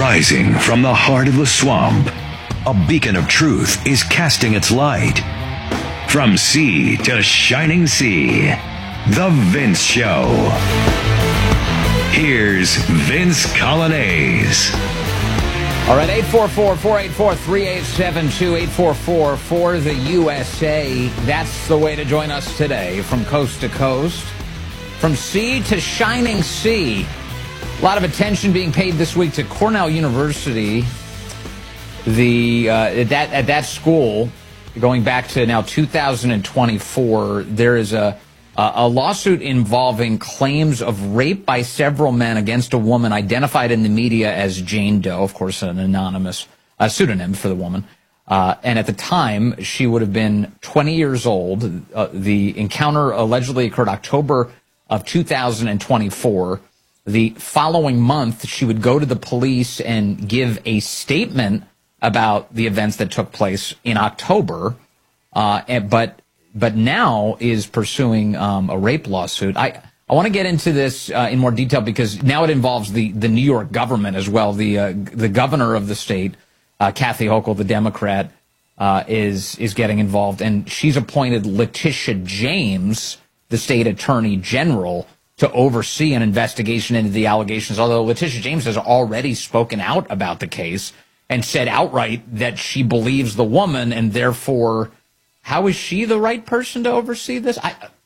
Rising from the heart of the swamp, a beacon of truth is casting its light. From sea to shining sea, The Vince Show. Here's Vince Coglianese. All right, 844-484-3872, 844 the USA. That's the way to join us today from coast to coast, from sea to shining sea. A lot of attention being paid this week to Cornell University. At that school, going back to now 2024, there is a lawsuit involving claims of rape by several men against a woman identified in the media as Jane Doe, of course, an anonymous pseudonym for the woman. And at the time, she would have been 20 years old. The encounter allegedly occurred October of 2024. The following month, she would go to the police and give a statement about the events that took place in October, but now is pursuing a rape lawsuit. I want to get into this in more detail because now it involves the New York government as well. The governor of the state, Kathy Hochul, the Democrat, is getting involved, and she's appointed Letitia James, the state attorney general, to oversee an investigation into the allegations, although Letitia James has already spoken out about the case and said outright that she believes the woman, and therefore, how is she the right person to oversee this?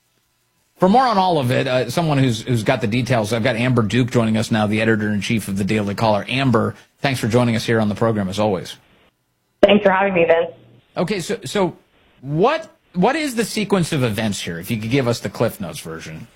For more on all of it, someone who's got the details, I've got Amber Duke joining us now, the editor-in-chief of the Daily Caller. Amber, thanks for joining us here on the program, as always. Thanks for having me, Vince. Okay, so what is the sequence of events here, if you could give us the Cliff Notes version?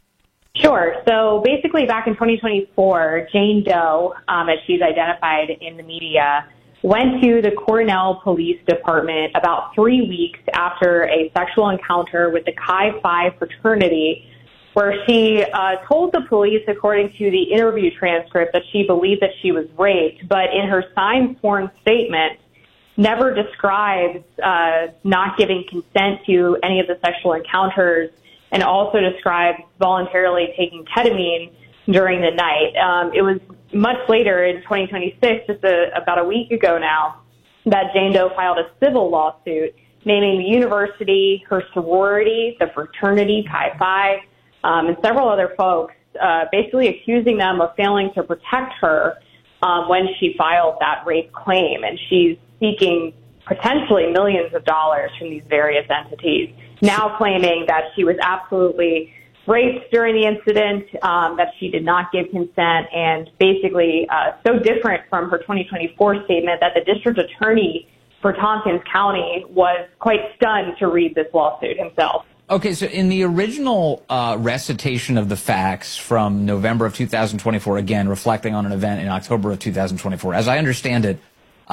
Sure. So basically back in 2024, Jane Doe, as she's identified in the media, went to the Cornell Police Department about 3 weeks after a sexual encounter with the Chi Phi fraternity, where she told the police, according to the interview transcript, that she believed that she was raped, but in her signed sworn statement, never describes not giving consent to any of the sexual encounters, and also described voluntarily taking ketamine during the night. It was much later in 2026, just about a week ago now, that Jane Doe filed a civil lawsuit naming the university, her sorority, the fraternity, Chi Phi, and several other folks, basically accusing them of failing to protect her when she filed that rape claim. And she's seeking potentially millions of dollars from these various entities, now claiming that she was absolutely raped during the incident, that she did not give consent, and basically so different from her 2024 statement that the district attorney for Tompkins County was quite stunned to read this lawsuit himself. Okay, so in the original recitation of the facts from November of 2024, again, reflecting on an event in October of 2024, as I understand it,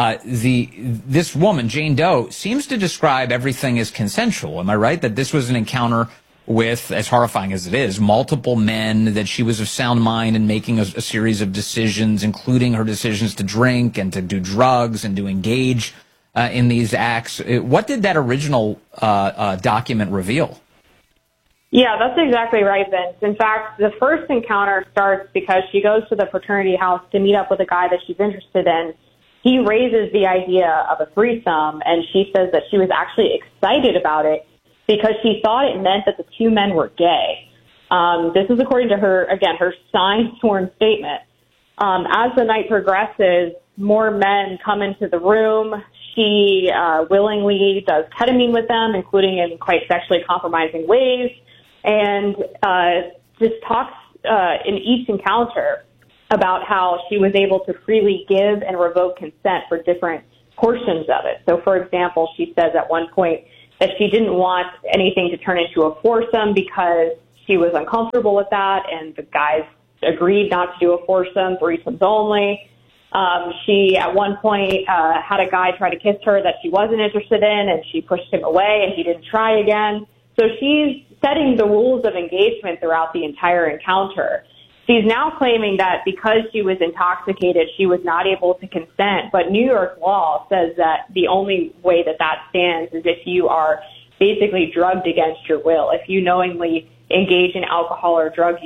this woman, Jane Doe, seems to describe everything as consensual. Am I right? That this was an encounter with, as horrifying as it is, multiple men, that she was of sound mind and making a series of decisions, including her decisions to drink and to do drugs and to engage in these acts. What did that original document reveal? Yeah, that's exactly right, Vince. In fact, the first encounter starts because she goes to the fraternity house to meet up with a guy that she's interested in. He raises the idea of a threesome, and she says that she was actually excited about it because she thought it meant that the two men were gay. This is according to her, again, her signed sworn statement. As the night progresses, more men come into the room. She willingly does ketamine with them, including in quite sexually compromising ways, and just talks in each encounter about how she was able to freely give and revoke consent for different portions of it. So, for example, she says at one point that she didn't want anything to turn into a foursome because she was uncomfortable with that, and the guys agreed not to do a foursome, threesomes only. She, at one point, had a guy try to kiss her that she wasn't interested in, and she pushed him away, and he didn't try again. So she's setting the rules of engagement throughout the entire encounter. She's now claiming that because she was intoxicated, she was not able to consent. But New York law says that the only way that that stands is if you are basically drugged against your will. If you knowingly engage in alcohol or drug use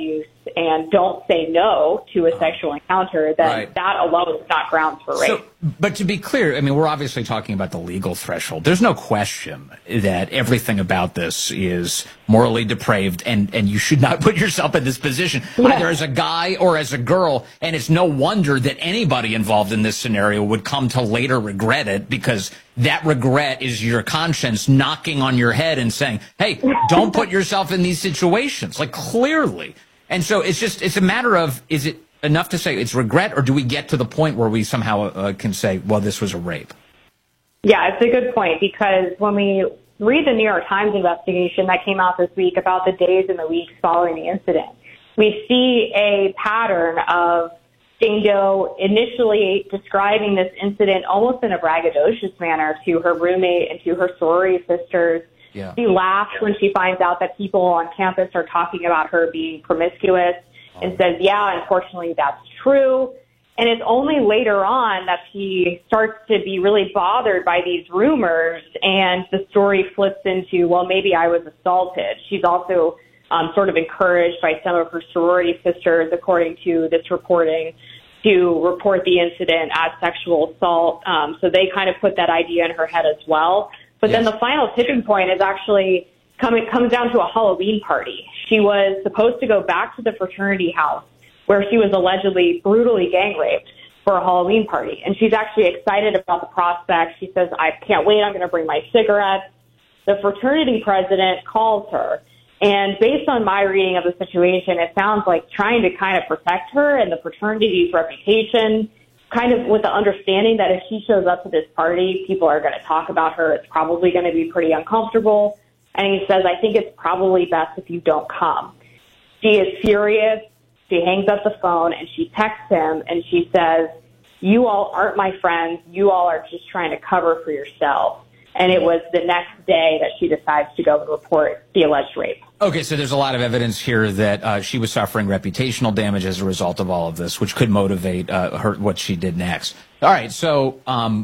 and don't say no to a sexual encounter, then that alone is not grounds for rape. But to be clear, I mean, we're obviously talking about the legal threshold. There's no question that everything about this is morally depraved, and you should not put yourself in this position, either as a guy or as a girl. And it's no wonder that anybody involved in this scenario would come to later regret it, because that regret is your conscience knocking on your head and saying, hey, don't put yourself in these situations, like, clearly. And so it's a matter of, is it enough to say it's regret, or do we get to the point where we somehow can say, well, this was a rape? Yeah, it's a good point, because when we read the New York Times investigation that came out this week about the days and the weeks following the incident, we see a pattern of Jane Doe initially describing this incident almost in a braggadocious manner to her roommate and to her sorority sisters. Yeah. She laughs when she finds out that people on campus are talking about her being promiscuous and says, yeah, unfortunately, that's true. And it's only later on that she starts to be really bothered by these rumors, and the story flips into, well, maybe I was assaulted. She's also sort of encouraged by some of her sorority sisters, according to this reporting, to report the incident as sexual assault. So they kind of put that idea in her head as well. But then the final tipping point is actually comes down to a Halloween party. She was supposed to go back to the fraternity house where she was allegedly brutally gang raped for a Halloween party. And she's actually excited about the prospect. She says, I can't wait. I'm going to bring my cigarettes. The fraternity president calls her. And based on my reading of the situation, it sounds like trying to kind of protect her and the fraternity's reputation, kind of with the understanding that if she shows up to this party, people are going to talk about her. It's probably going to be pretty uncomfortable. And he says, I think it's probably best if you don't come. She is furious. She hangs up the phone and she texts him and she says, you all aren't my friends. You all are just trying to cover for yourself. And it was the next day that she decides to go and report the alleged rape. Okay, so there's a lot of evidence here that she was suffering reputational damage as a result of all of this, which could motivate her what she did next. All right, so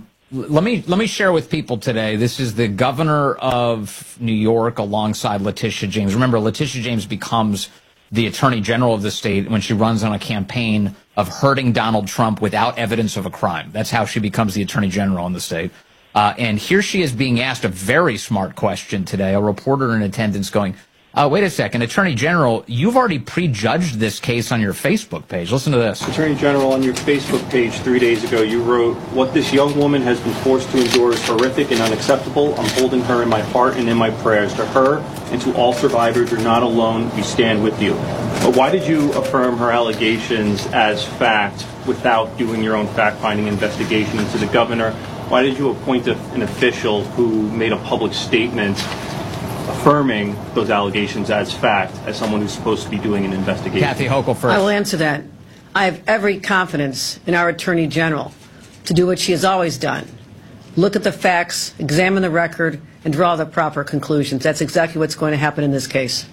let me share with people today. This is the governor of New York alongside Letitia James. Remember, Letitia James becomes the attorney general of the state when she runs on a campaign of hurting Donald Trump without evidence of a crime. That's how she becomes the attorney general in the state. And here she is being asked a very smart question today. A reporter in attendance going, wait a second, Attorney General, you've already prejudged this case on your Facebook page. Listen to this. Attorney General, on your Facebook page 3 days ago, you wrote, what this young woman has been forced to endure is horrific and unacceptable. I'm holding her in my heart and in my prayers. To her and to all survivors, you're not alone. We stand with you. But why did you affirm her allegations as fact without doing your own fact-finding investigation into the governor? Why did you appoint an official who made a public statement affirming those allegations as fact, as someone who's supposed to be doing an investigation? Kathy Hochul first. I will answer that. I have every confidence in our Attorney General to do what she has always done. Look at the facts, examine the record, and draw the proper conclusions. That's exactly what's going to happen in this case.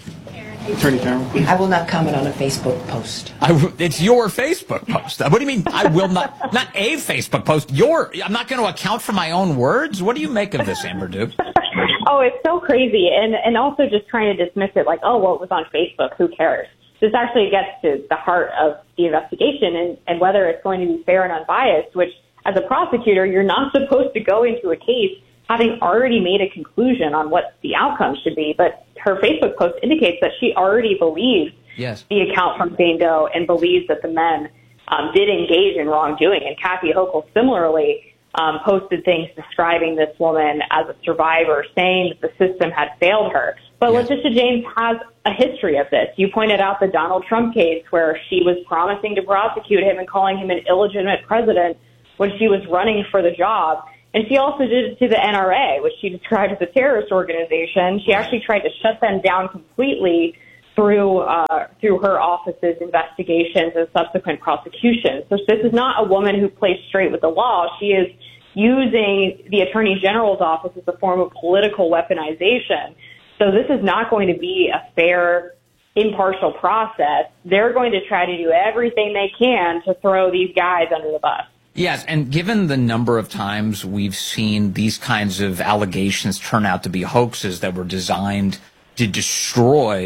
Attorney General, please. I will not comment on a Facebook post. It's your Facebook post. What do you mean, I will not? Not a Facebook post. I'm not going to account for my own words? What do you make of this, Amber Duke? Oh, it's so crazy. And also just trying to dismiss it like, oh, well, it was on Facebook. Who cares? This actually gets to the heart of the investigation and whether it's going to be fair and unbiased, which as a prosecutor, you're not supposed to go into a case having already made a conclusion on what the outcome should be. But her Facebook post indicates that she already believes the account from Jane Doe and believes that the men did engage in wrongdoing. And Kathy Hochul similarly posted things describing this woman as a survivor, saying that the system had failed her. But Letitia James has a history of this. You pointed out the Donald Trump case where she was promising to prosecute him and calling him an illegitimate president when she was running for the job. And she also did it to the NRA, which she described as a terrorist organization. She actually tried to shut them down completely through her office's investigations and subsequent prosecutions. So this is not a woman who plays straight with the law. She is using the Attorney General's office as a form of political weaponization. So this is not going to be a fair, impartial process. They're going to try to do everything they can to throw these guys under the bus. Yes, and given the number of times we've seen these kinds of allegations turn out to be hoaxes that were designed to destroy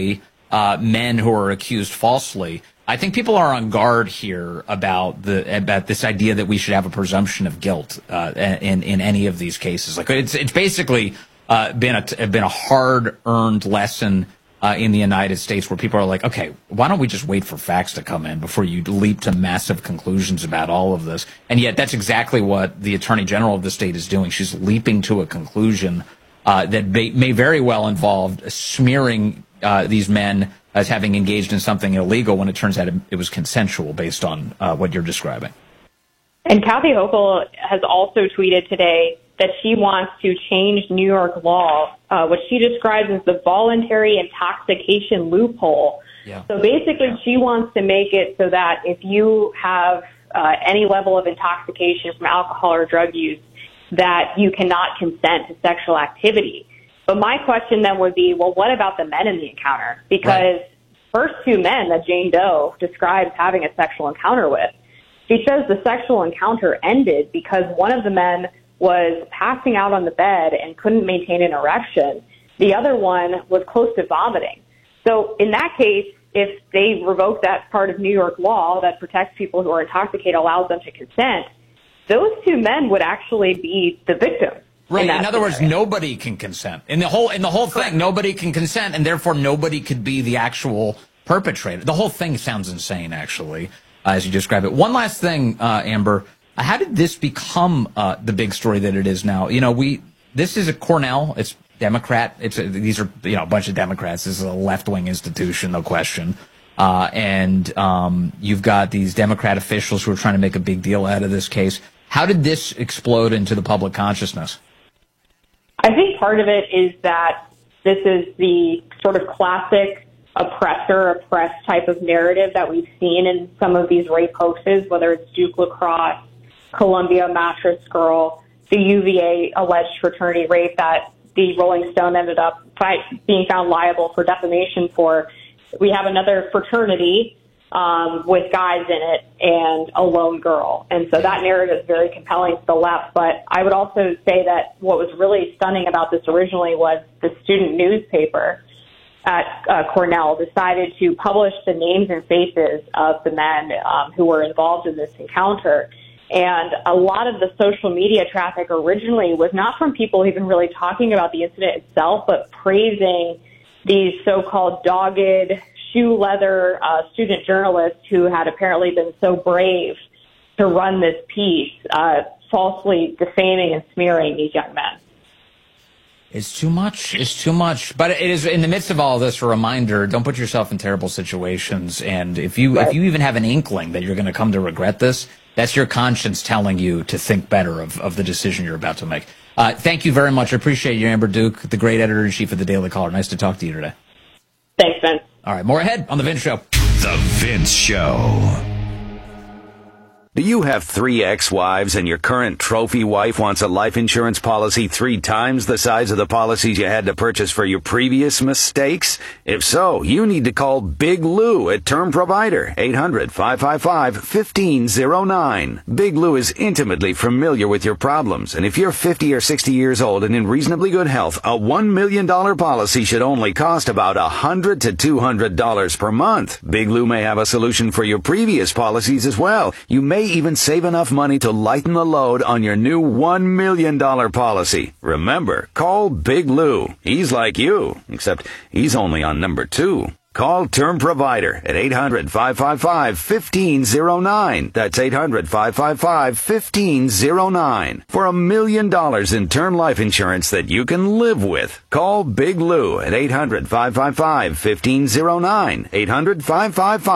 men who are accused falsely. I think people are on guard here about this idea that we should have a presumption of guilt in any of these cases. Like it's basically been a hard-earned lesson in the United States where people are like, okay, why don't we just wait for facts to come in before you leap to massive conclusions about all of this? And yet that's exactly what the Attorney General of the state is doing. She's leaping to a conclusion that may very well involve smearing these men as having engaged in something illegal when it turns out it was consensual based on what you're describing. And Kathy Hochul has also tweeted today that she wants to change New York law, what she describes as the voluntary intoxication loophole. Yeah. So basically, she wants to make it so that if you have any level of intoxication from alcohol or drug use, that you cannot consent to sexual activity. But my question then would be, well, what about the men in the encounter? Because first two men that Jane Doe describes having a sexual encounter with, she says the sexual encounter ended because one of the men was passing out on the bed and couldn't maintain an erection. The other one was close to vomiting. So in that case, if they revoke that part of New York law that protects people who are intoxicated, allows them to consent, those two men would actually be the victims. Right. In other words, nobody can consent. In the whole thing, nobody can consent, and therefore nobody could be the actual perpetrator. The whole thing sounds insane, actually, as you describe it. One last thing, Amber. How did this become the big story that it is now? You know, this is a Cornell. It's Democrat. These are a bunch of Democrats. This is a left-wing institution, no question. And you've got these Democrat officials who are trying to make a big deal out of this case. How did this explode into the public consciousness? I think part of it is that this is the sort of classic oppressor-oppressed type of narrative that we've seen in some of these rape hoaxes, whether it's Duke Lacrosse, Columbia Mattress Girl, the UVA alleged fraternity rape that the Rolling Stone ended up being found liable for defamation for. We have another fraternity with guys in it and a lone girl. And so that narrative is very compelling to the left. But I would also say that what was really stunning about this originally was the student newspaper at Cornell decided to publish the names and faces of the men who were involved in this encounter. And a lot of the social media traffic originally was not from people even really talking about the incident itself, but praising these so-called dogged shoe leather student journalists who had apparently been so brave to run this piece, falsely defaming and smearing these young men. It's too much. It's too much. But it is, in the midst of all this, a reminder, don't put yourself in terrible situations. And if you even have an inkling that you're going to come to regret this, that's your conscience telling you to think better of the decision you're about to make. Thank you very much. I appreciate you, Amber Duke, the great editor-in-chief of the Daily Caller. Nice to talk to you today. Thanks, Vince. All right, more ahead on The Vince Show. The Vince Show. Do you have 3 ex-wives and your current trophy wife wants a life insurance policy 3 times the size of the policies you had to purchase for your previous mistakes? If so, you need to call Big Lou at Term Provider, 800-555-1509. Big Lou is intimately familiar with your problems, and if you're 50 or 60 years old and in reasonably good health, a $1 million policy should only cost about $100 to $200 per month. Big Lou may have a solution for your previous policies as well. You may even save enough money to lighten the load on your new $1 million policy. Remember, call Big Lou. He's like you, except he's only on number 2. Call Term Provider at 800-555-1509. That's 800-555-1509. For $1 million in term life insurance that you can live with. Call Big Lou at 800-555-1509.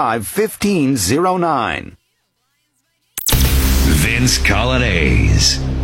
800-555-1509. Vince Coglianese.